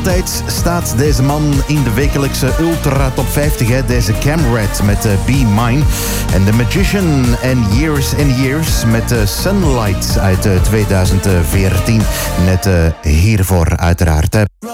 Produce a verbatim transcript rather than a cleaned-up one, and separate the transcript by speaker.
Speaker 1: altijd staat deze man in de wekelijkse Ultra Top vijftig. Hè? Deze Camrat met uh, Be Mine. En The Magician en Years and Years met uh, Sunlight uit uh, tweeduizend veertien. Net uh, hiervoor uiteraard. Hè?